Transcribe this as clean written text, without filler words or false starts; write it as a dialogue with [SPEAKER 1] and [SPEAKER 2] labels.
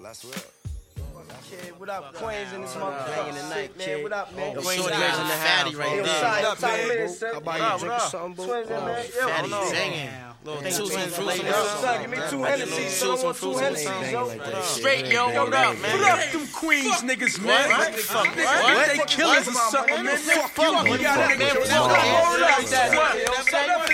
[SPEAKER 1] That's real.
[SPEAKER 2] Kid, what up, Queens in this motherfucking tonight, man? What up, man?
[SPEAKER 3] Queens in the house, right there.
[SPEAKER 2] What up, man?
[SPEAKER 1] I'll buy you a drink or something, boo.
[SPEAKER 2] Twins in there?
[SPEAKER 3] Fatty singing. Little two some fruits in
[SPEAKER 2] Son, give me 2 Hennessy's, son. I want 2 Hennessy's, yo.
[SPEAKER 3] Straight, yo, what up, man?
[SPEAKER 4] What up, them Queens niggas, man? Niggas, they killers or something, man. Fuck you, got niggas. Hold up,